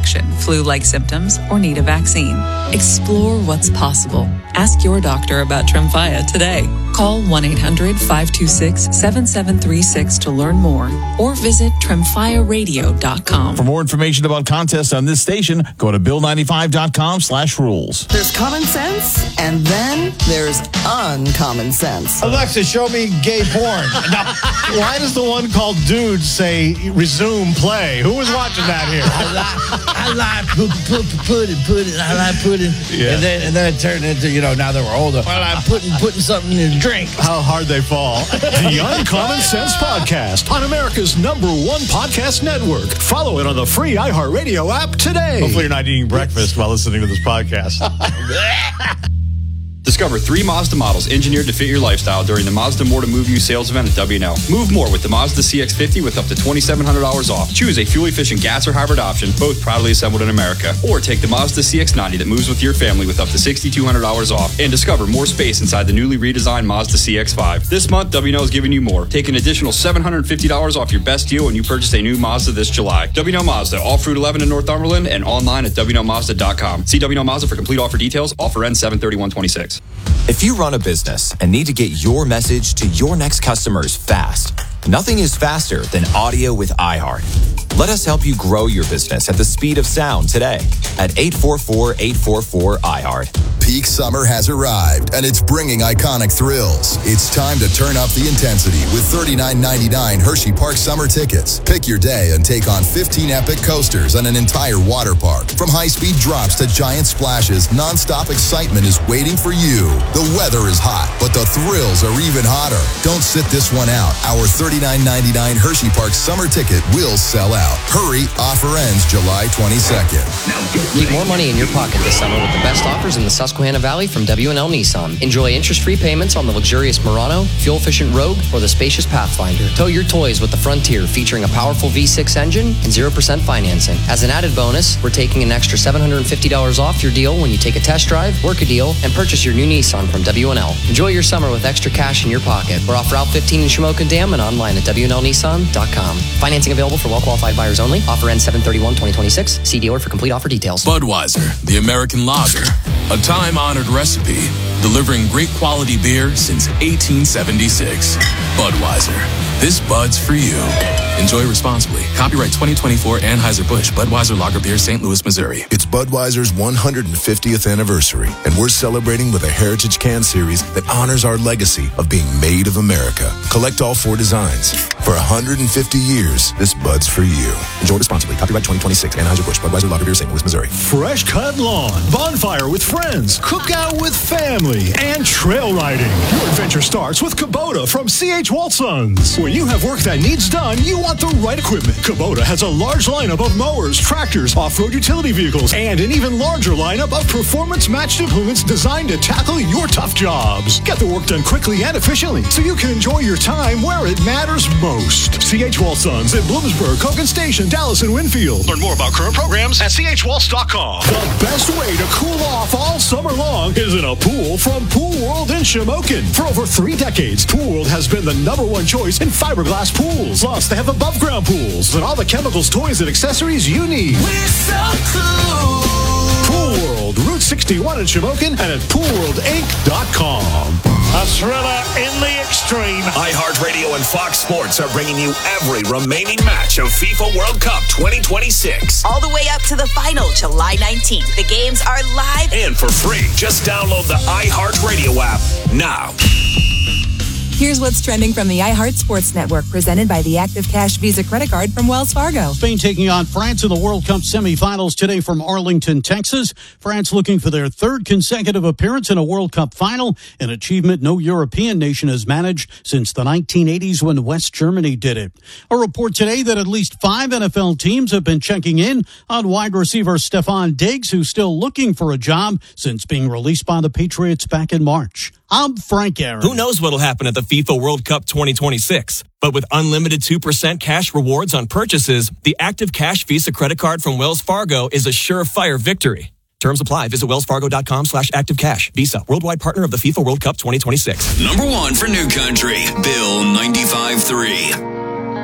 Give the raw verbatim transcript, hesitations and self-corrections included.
infection, flu-like symptoms, or need a vaccine. Explore what's possible. Ask your doctor about Tremfya today. Call one eight hundred five two six seven seven three six to learn more or visit tremfya radio dot com. For more information about contests on this station, go to bill ninety-five dot com slash rules. There's common sense, and then there's uncommon sense. Alexa, show me gay porn. Now, why does the one called Dudes say resume play? Who was watching that here? I like, I like put, put, put it, put it. I like putting, Yeah. and then and then it turned into, you know, now that we're older, I like putting putting something in a drink. How hard they fall. The Uncommon Sense Podcast on America's number one podcast network. Follow it on the free iHeartRadio app today. Hopefully you're not eating breakfast while listening to this podcast. Discover three Mazda models engineered to fit your lifestyle during the Mazda More to Move You sales event at W and L. Move more with the Mazda C X fifty with up to twenty-seven hundred dollars off. Choose a fuel-efficient gas or hybrid option, both proudly assembled in America. Or take the Mazda C X ninety that moves with your family with up to six thousand two hundred dollars off. And discover more space inside the newly redesigned Mazda C X five. This month, W and L is giving you more. Take an additional seven hundred fifty dollars off your best deal when you purchase a new Mazda this July. W and L Mazda, off Route eleven in Northumberland and online at W and L Mazda dot com. See W and L Mazda for complete offer details. Offer ends seven thirty-one twenty-six. If you run a business and need to get your message to your next customers fast, nothing is faster than audio with iHeart. Let us help you grow your business at the speed of sound today at eight four four, eight four four, iHeart. Peak summer has arrived, and it's bringing iconic thrills. It's time to turn up the intensity with thirty-nine ninety-nine Hershey Park summer tickets. Pick your day and take on fifteen epic coasters and an entire water park. From high-speed drops to giant splashes, nonstop excitement is waiting for you. The weather is hot, but the thrills are even hotter. Don't sit this one out. Our thirty-nine ninety-nine Hershey Park summer ticket will sell out. Hurry, offer ends July twenty-second. Keep more money in your pocket this summer with the best offers in the Susquehanna Valley from W and L Nissan. Enjoy interest-free payments on the luxurious Murano, fuel-efficient Rogue, or the spacious Pathfinder. Tow your toys with the Frontier, featuring a powerful V six engine and zero percent financing. As an added bonus, we're taking an extra seven hundred fifty dollars off your deal when you take a test drive, work a deal, and purchase your new Nissan from W and L. Enjoy your summer with extra cash in your pocket. We're off Route fifteen in Shamokin Dam and online at W and L Nissan dot com. Financing available for well-qualified buyers only. Offer ends seven thirty-one twenty twenty-six. See dealer for complete offer details. Budweiser, the American lager. A time-honored recipe, delivering great quality beer since eighteen seventy-six. Budweiser. This Bud's for you. Enjoy responsibly. Copyright twenty twenty-four Anheuser-Busch Budweiser Lager Beer, Saint Louis, Missouri. It's Budweiser's one hundred fiftieth anniversary, and we're celebrating with a Heritage Can series that honors our legacy of being made of America. Collect all four designs. For one hundred fifty years, this Bud's for you. Enjoy responsibly. Copyright twenty twenty-six Anheuser-Busch Budweiser Lager Beer, Saint Louis, Missouri. Fresh cut lawn, bonfire with friends, cookout with family, and trail riding. Your adventure starts with Kubota from C H Walsons. When you have work that needs done, you want the right equipment. Kubota has a large lineup of mowers, tractors, off-road utility vehicles, and an even larger lineup of performance-matched implements designed to tackle your tough jobs. Get the work done quickly and efficiently so you can enjoy your time where it matters most. C H Walsons in Bloomsburg, Kogan Station, Dallas, and Winfield. Learn more about current programs at C H Waltz dot com. The best way to cool off all summer long is in a pool from Pool World in Shamokin. For over three decades, Pool World has been the number one choice in fiberglass pools. Plus, they have above-ground pools and all the chemicals, toys, and accessories you need. We're so cool. Pool World, Route sixty-one in Shamokin, and at pool world inc dot com. A thriller in the extreme. iHeartRadio and Fox Sports are bringing you every remaining match of FIFA World Cup twenty twenty-six. All the way up to the final, July nineteenth. The games are live and for free. Just download the iHeartRadio app now. Here's what's trending from the iHeart Sports Network, presented by the Active Cash Visa credit card from Wells Fargo. Spain taking on France in the World Cup semifinals today from Arlington, Texas. France looking for their third consecutive appearance in a World Cup final, an achievement no European nation has managed since the nineteen eighties when West Germany did it. A report today that at least five N F L teams have been checking in on wide receiver Stefon Diggs, who's still looking for a job since being released by the Patriots back in March. I'm Frank Aaron. Who knows what'll happen at the FIFA World Cup twenty twenty-six? But with unlimited two percent cash rewards on purchases, the Active Cash Visa credit card from Wells Fargo is a surefire victory. Terms apply. Visit wellsfargo.com slash activecash. Visa, worldwide partner of the FIFA World Cup twenty twenty-six. Number one for New Country, Bill ninety-five three.